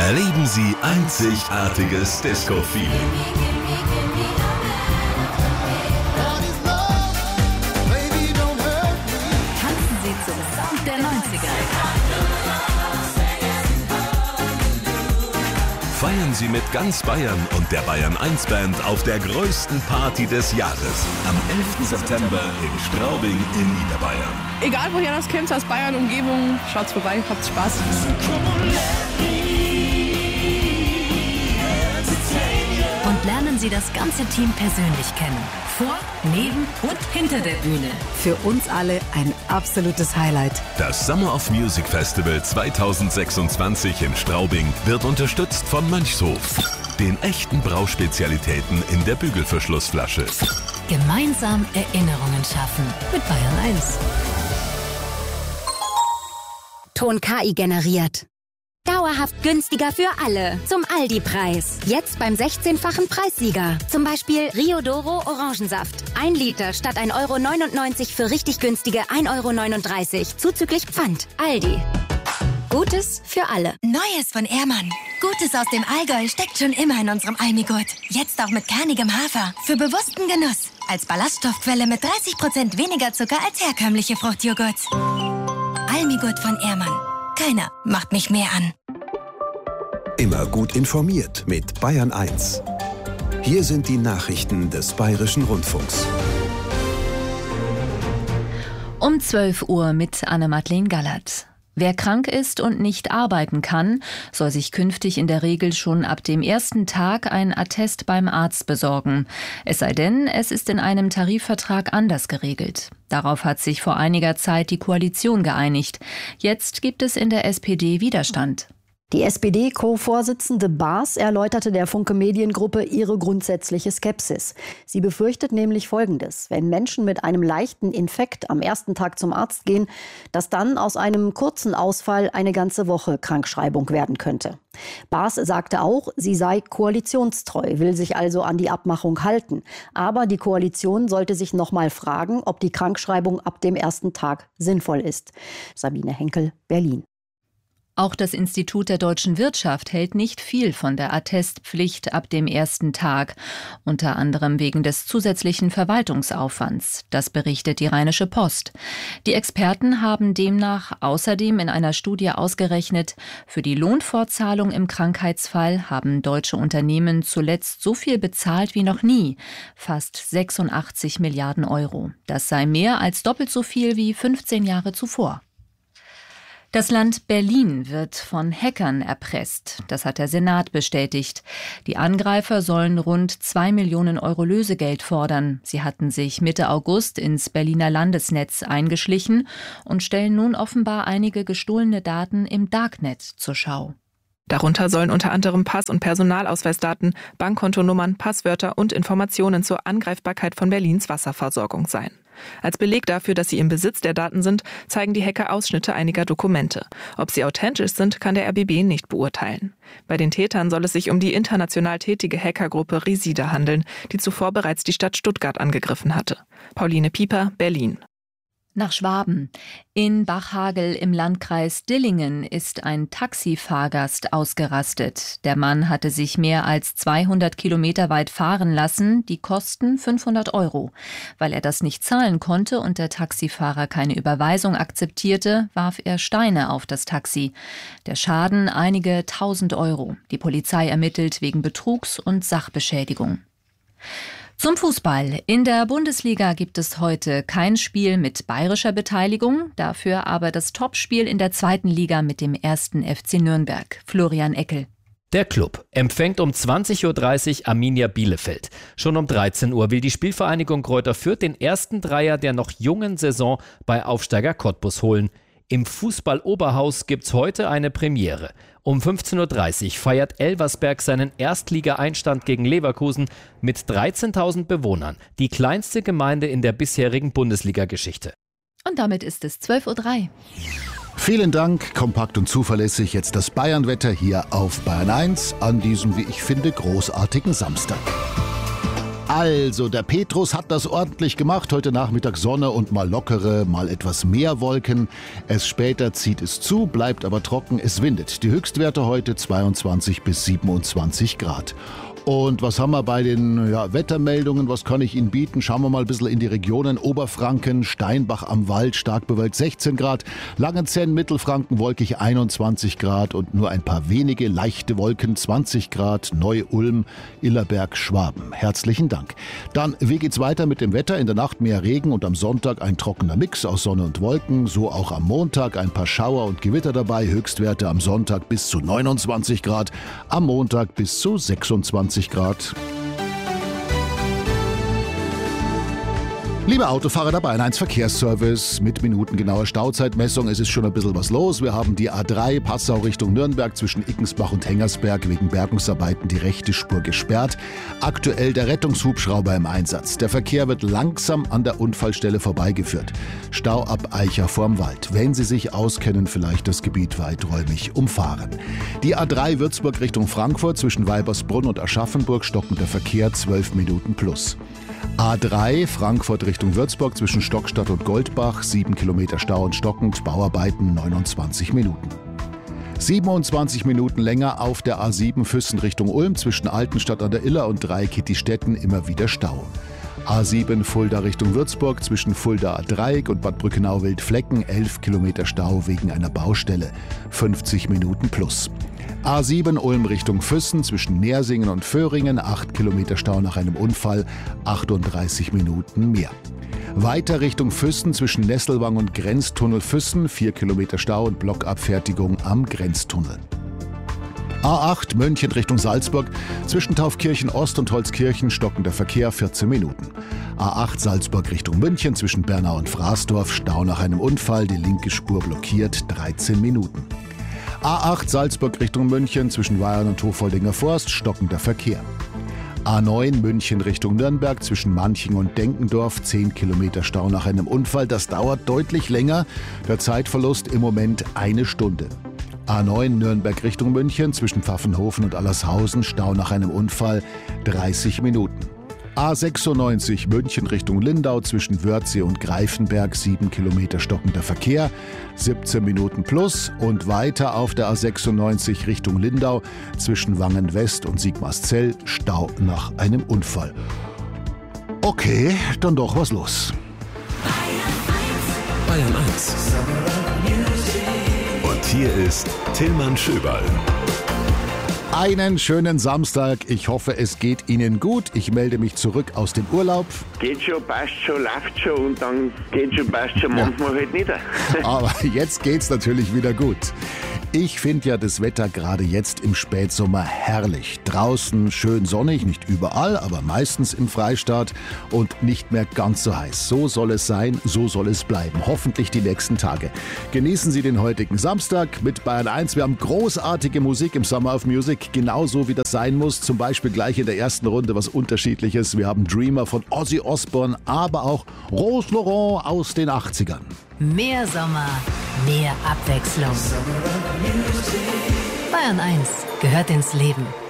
Erleben Sie einzigartiges Disco-Feeling. Tanzen Sie zum Sound der 90er. Feiern Sie mit ganz Bayern und der Bayern 1 Band auf der größten Party des Jahres. Am 11. September in Straubing in Niederbayern. Egal woher das kommt, aus Bayern, Umgebung, schaut's vorbei, habt Spaß. Und lernen Sie das ganze Team persönlich kennen. Vor, neben und hinter der Bühne. Für uns alle ein absolutes Highlight. Das Summer of Music Festival 2026 in Straubing wird unterstützt von Mönchshof, den echten Brauspezialitäten in der Bügelverschlussflasche. Gemeinsam Erinnerungen schaffen mit Bayern 1. Ton KI generiert. Dauerhaft günstiger für alle. Zum Aldi-Preis. Jetzt beim 16-fachen Preissieger. Zum Beispiel Rio Doro Orangensaft. 1 Liter statt 1,99 € für richtig günstige 1,39 € zuzüglich Pfand. Aldi. Gutes für alle. Neues von Ehrmann. Gutes aus dem Allgäu steckt schon immer in unserem Almigurt. Jetzt auch mit kernigem Hafer. Für bewussten Genuss. Als Ballaststoffquelle mit 30% weniger Zucker als herkömmliche Fruchtjoghurts. Almigurt von Ehrmann. Keiner macht mich mehr an. Immer gut informiert mit Bayern 1. Hier sind die Nachrichten des Bayerischen Rundfunks. Um 12 Uhr mit Anne-Madeleine Gallert. Wer krank ist und nicht arbeiten kann, soll sich künftig in der Regel schon ab dem ersten Tag ein Attest beim Arzt besorgen. Es sei denn, es ist in einem Tarifvertrag anders geregelt. Darauf hat sich vor einiger Zeit die Koalition geeinigt. Jetzt gibt es in der SPD Widerstand. Die SPD-Co-Vorsitzende Baas erläuterte der Funke Mediengruppe ihre grundsätzliche Skepsis. Sie befürchtet nämlich Folgendes: Wenn Menschen mit einem leichten Infekt am ersten Tag zum Arzt gehen, dass dann aus einem kurzen Ausfall eine ganze Woche Krankschreibung werden könnte. Baas sagte auch, sie sei koalitionstreu, will sich also an die Abmachung halten. Aber die Koalition sollte sich noch mal fragen, ob die Krankschreibung ab dem ersten Tag sinnvoll ist. Sabine Henkel, Berlin. Auch das Institut der deutschen Wirtschaft hält nicht viel von der Attestpflicht ab dem ersten Tag, unter anderem wegen des zusätzlichen Verwaltungsaufwands. Das berichtet die Rheinische Post. Die Experten haben demnach außerdem in einer Studie ausgerechnet, für die Lohnfortzahlung im Krankheitsfall haben deutsche Unternehmen zuletzt so viel bezahlt wie noch nie, fast 86 Milliarden Euro. Das sei mehr als doppelt so viel wie 15 Jahre zuvor. Das Land Berlin wird von Hackern erpresst. Das hat der Senat bestätigt. Die Angreifer sollen rund 2 Millionen Euro Lösegeld fordern. Sie hatten sich Mitte August ins Berliner Landesnetz eingeschlichen und stellen nun offenbar einige gestohlene Daten im Darknet zur Schau. Darunter sollen unter anderem Pass- und Personalausweisdaten, Bankkontonummern, Passwörter und Informationen zur Angreifbarkeit von Berlins Wasserversorgung sein. Als Beleg dafür, dass sie im Besitz der Daten sind, zeigen die Hacker Ausschnitte einiger Dokumente. Ob sie authentisch sind, kann der RBB nicht beurteilen. Bei den Tätern soll es sich um die international tätige Hackergruppe Risida handeln, die zuvor bereits die Stadt Stuttgart angegriffen hatte. Pauline Pieper, Berlin. Nach Schwaben. In Bachhagel im Landkreis Dillingen ist ein Taxifahrgast ausgerastet. Der Mann hatte sich mehr als 200 Kilometer weit fahren lassen, die Kosten 500 Euro. Weil er das nicht zahlen konnte und der Taxifahrer keine Überweisung akzeptierte, warf er Steine auf das Taxi. Der Schaden einige 1000 Euro. Die Polizei ermittelt wegen Betrugs und Sachbeschädigung. Zum Fußball. In der Bundesliga gibt es heute kein Spiel mit bayerischer Beteiligung, dafür aber das Topspiel in der zweiten Liga mit dem 1. FC Nürnberg. Florian Eckel. Der Club empfängt um 20.30 Uhr Arminia Bielefeld. Schon um 13 Uhr will die Spielvereinigung Greuther Fürth den ersten Dreier der noch jungen Saison bei Aufsteiger Cottbus holen. Im Fußball-Oberhaus gibt's heute eine Premiere. Um 15.30 Uhr feiert Elversberg seinen Erstliga-Einstand gegen Leverkusen mit 13.000 Bewohnern. Die kleinste Gemeinde in der bisherigen Bundesliga-Geschichte. Und damit ist es 12.03 Uhr. Vielen Dank, kompakt und zuverlässig jetzt das Bayern-Wetter hier auf Bayern 1 an diesem, wie ich finde, großartigen Samstag. Also, der Petrus hat das ordentlich gemacht. Heute Nachmittag Sonne und mal lockere, mal etwas mehr Wolken. Erst später zieht es zu, bleibt aber trocken, es windet. Die Höchstwerte heute 22 bis 27 Grad. Und was haben wir bei den Wettermeldungen? Was kann ich Ihnen bieten? Schauen wir mal ein bisschen in die Regionen. Oberfranken, Steinbach am Wald, stark bewölkt 16 Grad. Langenzenn, Mittelfranken, wolkig 21 Grad und nur ein paar wenige leichte Wolken 20 Grad. Neu-Ulm, Illerberg, Schwaben. Herzlichen Dank. Dann, wie geht's weiter mit dem Wetter? In der Nacht mehr Regen und am Sonntag ein trockener Mix aus Sonne und Wolken. So auch am Montag ein paar Schauer und Gewitter dabei. Höchstwerte am Sonntag bis zu 29 Grad. Am Montag bis zu 26 Grad. Liebe Autofahrer, der Bayern 1 Verkehrsservice mit minutengenauer Stauzeitmessung. Es ist schon ein bisschen was los. Wir haben die A3 Passau Richtung Nürnberg zwischen Ickensbach und Hengersberg wegen Bergungsarbeiten die rechte Spur gesperrt. Aktuell der Rettungshubschrauber im Einsatz. Der Verkehr wird langsam an der Unfallstelle vorbeigeführt. Stau ab Eicher vorm Wald. Wenn Sie sich auskennen, vielleicht das Gebiet weiträumig umfahren. Die A3 Würzburg Richtung Frankfurt zwischen Weibersbrunn und Aschaffenburg stockender Verkehr 12 Minuten plus. A3 Frankfurt Richtung Würzburg zwischen Stockstadt und Goldbach, 7 Kilometer Stau und stockend, Bauarbeiten 29 Minuten. 27 Minuten länger auf der A7 Füssen Richtung Ulm zwischen Altenstadt an der Iller und Dreieck-Kittistetten immer wieder Stau. A7 Fulda Richtung Würzburg zwischen Fulda Dreieck und Bad Brückenau-Wildflecken 11 Kilometer Stau wegen einer Baustelle, 50 Minuten plus. A7 Ulm Richtung Füssen zwischen Nersingen und Föhringen, 8 Kilometer Stau nach einem Unfall, 38 Minuten mehr. Weiter Richtung Füssen zwischen Nesselwang und Grenztunnel Füssen, 4 Kilometer Stau und Blockabfertigung am Grenztunnel. A8 München Richtung Salzburg, zwischen Taufkirchen Ost und Holzkirchen stockender Verkehr 14 Minuten. A8 Salzburg Richtung München zwischen Bernau und Fraßdorf, Stau nach einem Unfall, die linke Spur blockiert, 13 Minuten. A8 Salzburg Richtung München zwischen Weyern und Hofoldinger Forst, stockender Verkehr. A9 München Richtung Nürnberg zwischen Manching und Denkendorf, 10 Kilometer Stau nach einem Unfall. Das dauert deutlich länger. Der Zeitverlust im Moment 1 Stunde. A9 Nürnberg Richtung München zwischen Pfaffenhofen und Allershausen, Stau nach einem Unfall, 30 Minuten. A96 München Richtung Lindau zwischen Wörthsee und Greifenberg, 7 Kilometer stockender Verkehr, 17 Minuten plus und weiter auf der A96 Richtung Lindau zwischen Wangen West und Sigmarszell, Stau nach einem Unfall. Okay, dann doch was los. Bayern 1. Und hier ist Tillmann Schöberl. Einen schönen Samstag. Ich hoffe, es geht Ihnen gut. Ich melde mich zurück aus dem Urlaub. Geht schon, passt schon, läuft schon und dann geht schon, passt schon, manchmal halt nicht. Aber jetzt geht's natürlich wieder gut. Ich finde ja das Wetter gerade jetzt im Spätsommer herrlich. Draußen schön sonnig, nicht überall, aber meistens im Freistaat und nicht mehr ganz so heiß. So soll es sein, so soll es bleiben. Hoffentlich die nächsten Tage. Genießen Sie den heutigen Samstag mit Bayern 1. Wir haben großartige Musik im Summer of Music, genauso wie das sein muss. Zum Beispiel gleich in der ersten Runde was Unterschiedliches. Wir haben Dreamer von Ozzy Osbourne, aber auch Rose Laurent aus den 80ern. Mehr Sommer, mehr Abwechslung. Bayern 1 gehört ins Leben.